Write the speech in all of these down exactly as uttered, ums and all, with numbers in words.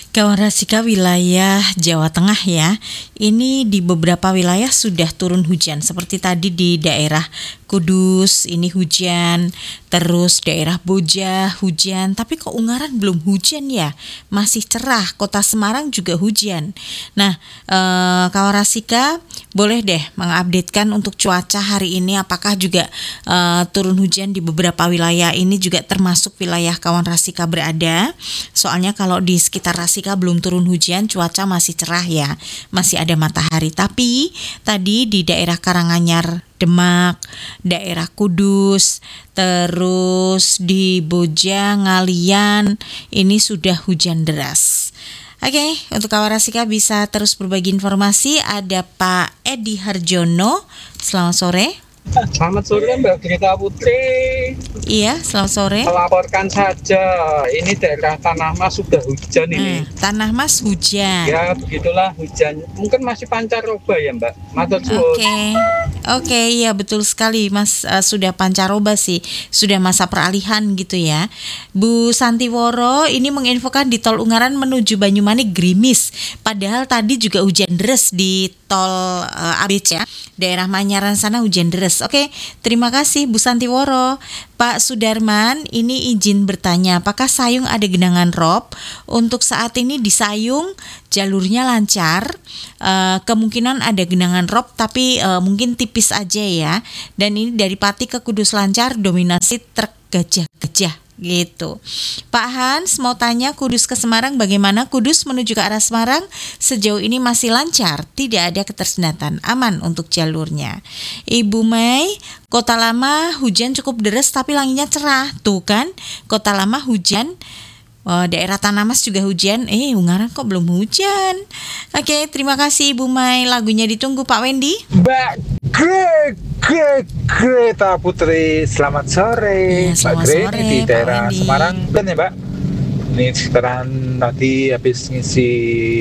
Kawan Rasika wilayah Jawa Tengah ya, ini di beberapa wilayah sudah turun hujan seperti tadi di daerah Kudus ini hujan, terus daerah Boja hujan, tapi kok Ungaran belum hujan ya, masih cerah, kota Semarang juga hujan. Nah eh, kawan Rasika boleh deh mengupdatekan untuk cuaca hari ini apakah juga eh, turun hujan di beberapa wilayah ini juga termasuk wilayah kawan Rasika berada. Soalnya kalau di sekitar Rasika belum turun hujan, cuaca masih cerah ya, masih ada matahari. Tapi tadi di daerah Karanganyar, Demak, daerah Kudus, terus di Boja, Ngalian, ini sudah hujan deras. Oke, untuk kawan Rasika bisa terus berbagi informasi. Ada Pak Edi Harjono, selamat sore. Selamat sore Mbak Grita Putri. Iya, selamat sore. Melaporkan saja, ini daerah Tanah Mas sudah hujan ini. Hmm, Tanah Mas hujan. Ya begitulah hujan. Mungkin masih pancaroba ya Mbak. Matur Oke, suwun. oke, ya betul sekali Mas, uh, sudah pancaroba sih, sudah masa peralihan gitu ya. Bu Santiworo ini menginfokan di tol Ungaran menuju Banyumanik gerimis, padahal tadi juga hujan deras di tol uh, A B C ya, daerah Manyaran sana hujan deras. Oke, terima kasih Bu Santiworo. Pak Sudarman ini izin bertanya, apakah Sayung ada genangan rob? Untuk saat ini di Sayung jalurnya lancar, uh, kemungkinan ada genangan rob tapi uh, mungkin tipis aja ya. Dan ini dari Pati ke Kudus lancar, dominasi truk gajah-gajah gitu. Pak Hans mau tanya Kudus ke Semarang bagaimana? Kudus menuju ke arah Semarang sejauh ini masih lancar, tidak ada ketersendatan, aman untuk jalurnya. Ibu Mei, Kota Lama hujan cukup deras tapi langitnya cerah. Tuh kan, Kota Lama hujan. Oh, daerah Tanah Mas juga hujan. Eh, Ungaran kok belum hujan? Oke, terima kasih Ibu Mai. Lagunya ditunggu Pak Wendy. Mbak Gre, Gre, Greta Putri, selamat sore. Iya, selamat Mbak Gre sore, ini di Pak daerah Wendy. Semarang kan ya Mbak? Ini sekitaran tadi habis ngisi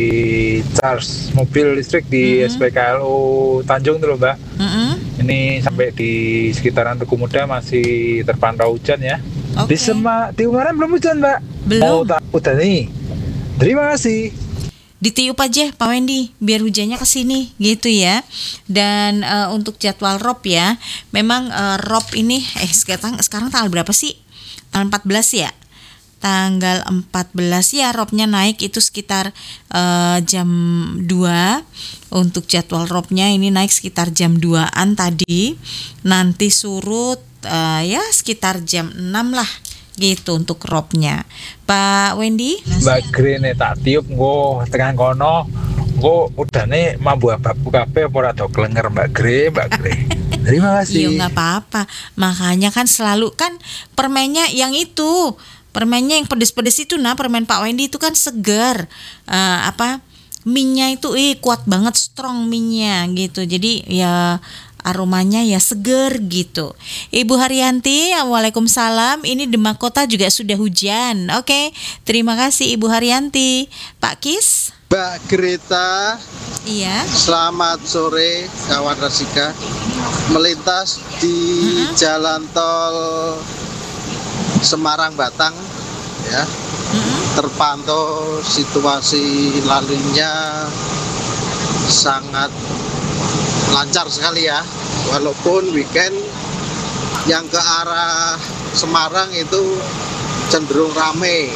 charge mobil listrik di Mm-mm. S P K L U Tanjung tuh loh Mbak. Mm-mm. Ini sampai di sekitaran Tugu Muda masih terpantau hujan ya. Oke. Di Sema, di Ungaran belum hujan Mbak? Belum. Oh, tak udah nih. Terima kasih. Ditiup aja Pak Wendy biar hujannya ke sini gitu ya. Dan uh, untuk jadwal rob ya, memang uh, rob ini eh sekarang sekarang tanggal berapa sih? Tanggal empat belas ya. Tanggal empat belas ya robnya naik itu sekitar uh, jam dua. Untuk jadwal robnya ini naik sekitar jam dua-an tadi. Nanti surut uh, ya sekitar jam enam lah gitu untuk robnya. Pak Wendy? Mbak Grene tak tiup nggo tekan kono nggo udane mambu ababu kabeh apa ora do klenger Mbak Gre, Mbak Gre. Terima kasih. Iya nggak apa-apa. Makanya kan selalu kan permennya yang itu, permennya yang pedes-pedes itu nah permen Pak Wendy itu kan segar. Eh, apa minyak itu eh kuat banget strong minyak gitu. Jadi ya aromanya ya seger gitu. Ibu Haryanti, Waalaikumsalam. Ini Demak Kota juga sudah hujan. Oke, terima kasih Ibu Haryanti. Pak Kis? Mbak Greta, Iya. selamat sore kawan Rasika. Melintas di Mm-mm. jalan tol Semarang Batang ya, Mm-mm. terpantau situasi lalunya sangat lancar sekali ya. Walaupun weekend yang ke arah Semarang itu cenderung ramai